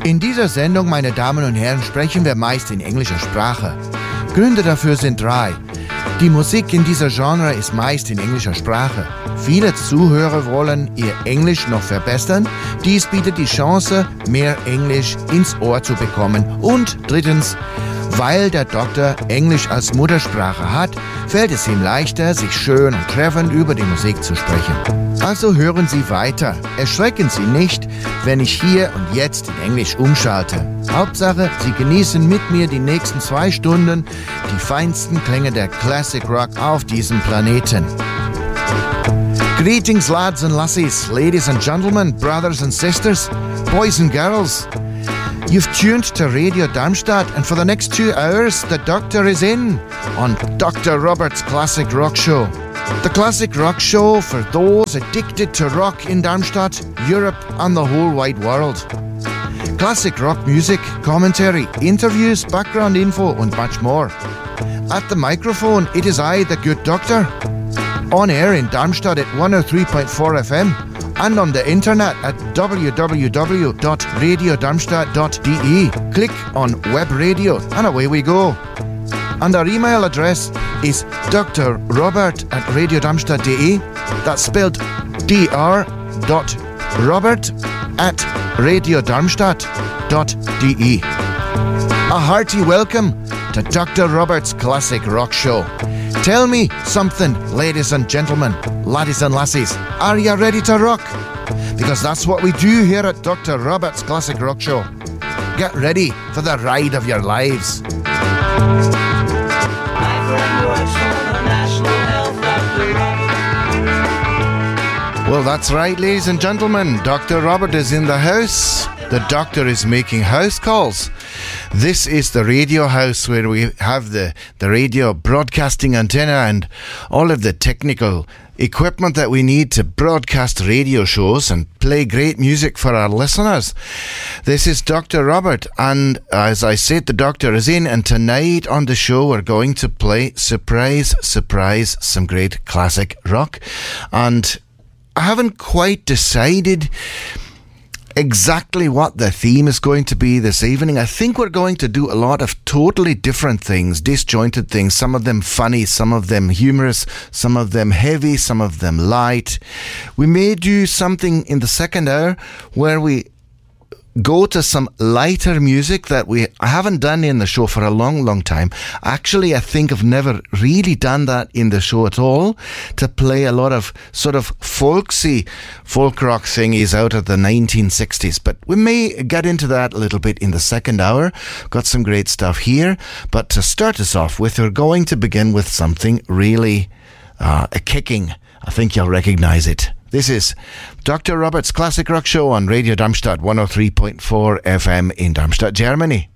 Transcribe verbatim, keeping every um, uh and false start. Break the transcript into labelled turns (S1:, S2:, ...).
S1: In dieser Sendung, meine Damen und Herren, sprechen wir meist in englischer Sprache. Gründe dafür sind drei. Die Musik in dieser Genre ist meist in englischer Sprache. Viele Zuhörer wollen ihr Englisch noch verbessern. Dies bietet die Chance, mehr Englisch ins Ohr zu bekommen. Und drittens, weil der Doktor Englisch als Muttersprache hat, fällt es ihm leichter, sich schön und treffend über die Musik zu sprechen. Also hören Sie weiter. Erschrecken Sie nicht, wenn ich hier und jetzt in Englisch umschalte. Hauptsache, Sie genießen mit mir die nächsten zwei Stunden die feinsten Klänge der Classic Rock auf diesem Planeten. Greetings, lads and lassies, ladies and gentlemen, brothers and sisters, boys and girls. You've tuned to Radio Darmstadt, and for the next two hours, the Doctor is in on Doctor Robert's Classic Rock Show. The Classic Rock Show for those addicted to rock in Darmstadt, Europe, and the whole wide world. Classic rock music, commentary, interviews, background info, and much more. At the microphone, it is I, the good Doctor. On air in Darmstadt at one oh three point four F M. And on the internet at w w w dot radio darmstadt dot d e. Click on Web Radio and away we go. And our email address is d r robert at radio darmstadt dot d e. That's spelled D R dot Robert at radio darmstadt dot d e. A hearty welcome to Doctor Robert's Classic Rock Show. Tell me something, ladies and gentlemen, laddies and lassies. Are you ready to rock? Because that's what we do here at Doctor Robert's Classic Rock Show. Get ready for the ride of your lives. Well, that's right, ladies and gentlemen. Doctor Robert is in the house. The Doctor is making house calls. This is the radio house where we have the, the radio broadcasting antenna and all of the technical equipment that we need to broadcast radio shows and play great music for our listeners. This is Doctor Robert, and as I said, the Doctor is in, and tonight on the show we're going to play, surprise, surprise, some great classic rock. And I haven't quite decided exactly what the theme is going to be this evening. I think we're going to do a lot of totally different things, disjointed things, some of them funny, some of them humorous, some of them heavy, some of them light. We may do something in the second hour where we go to some lighter music that we I haven't done in the show for a long, long time. Actually, I think I've never really done that in the show at all, to play a lot of sort of folksy folk rock thingies out of the nineteen sixties. But we may get into that a little bit in the second hour. Got some great stuff here. But to start us off with, we're going to begin with something really uh, a kicking. I think you'll recognize it. This is Doctor Robert's Classic Rock Show on Radio Darmstadt one oh three point four F M in Darmstadt, Germany.